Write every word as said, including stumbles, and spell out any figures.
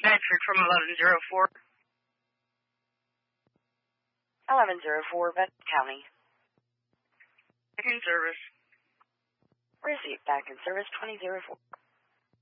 Bedford from eleven oh four. eleven oh four, Bedford County. Back in service. Receipt back in service twenty oh four.